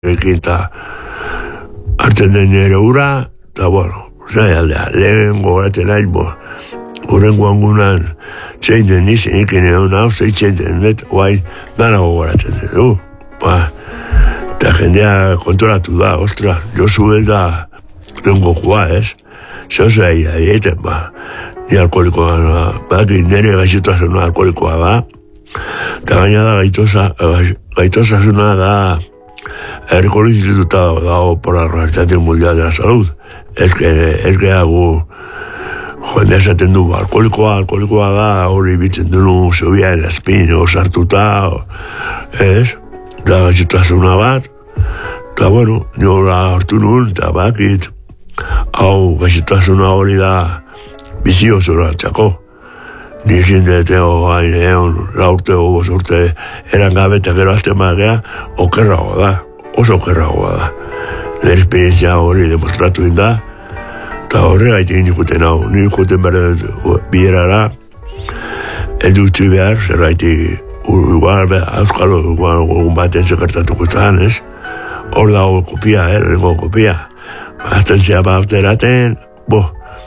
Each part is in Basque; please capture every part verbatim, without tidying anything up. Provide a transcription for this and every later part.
ekin eta hartzen den nire ura, eta bueno, zai aldea, lehen gogoratzen nahi, bo, horren guangunan zein den izan ikin egon hau, zeitzen den, net, guai, dana gogoratzen den, du, ba, eta jendea kontrolatu da, ostra, Josu ez da rengo joa, ez, zehose ahi egiten, ba, ni alkoholikoa, ba, bat nire gaixotasuna alkoholikoa da, eta gaina da gaitosa, gaitosasuna da, Herriko instituta dago por la Organización Mundial de la Salud. Ez gehiago joan esaten du, alkoholikoa, alkoholikoa da, hori bitzen dunu zobian espin, osartuta, ez, da gaixotasuna bat, eta bueno, niola hartu nun, eta bakit, hau gaixotasuna hori da bizi oso rantzako. Ni zindeteo hain egon, laurte o bozurte eran gabe eta gero azte magea, okerrago da, oso okerrago da. Nire esperientzia hori demostratu da, eta horre gaitik nikuten hau, nikuten behar biherara, ez dutzi behar, zer gaitik, igual, euskalo, egun baten sekertatuko zan, ez? Hor dago kopia, eh, rengo kopia. Azten zea bafteraten, bo,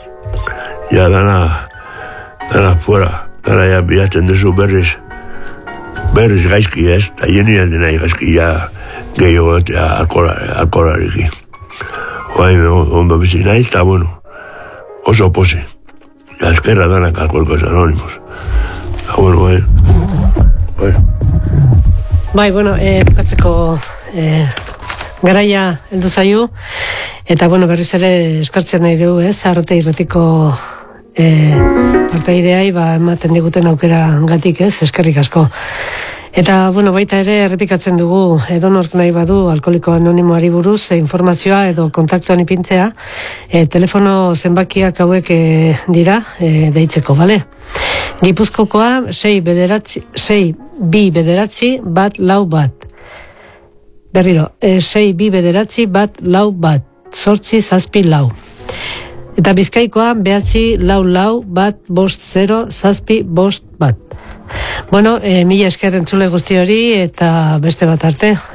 ja dana, dana fuera, dana ja bilatzen dezu berriz, berriz gaizki ez, eta jenian dena gaizki ja gehiago eta alkoholariki. Oain, ondo bizi naiz, eta bueno, oso posi. Azkerra danak alkoholikos anónimos. Eta bueno, oain, oain. Bai, bueno, eh, bukatzeko eh, garaia heldu zaiu, eta bueno, berriz ere eskartzen nahi dugu, ez, Arrote Irratiko E, partaideai ba, ematen diguten aukera gatik, ez, eskerrik asko. Eta, bueno, baita ere errepikatzen dugu edonork nahi badu alkoholiko anonimoari buruz e, informazioa edo kontaktuan ipintzea, e, telefono zenbakiak hauek e, dira e, deitzeko, bale? Gipuzkokoa sei bederatzi, sei bi bederatzi bat lau bat. Berriro, e, sei bi bederatzi bat lau bat, zortzi zazpi lau. Eta Bizkaikoa behatzi lau lau bat bost zero zazpi bost bat. Bueno, e, mila esker entzule guzti hori eta beste bat arte.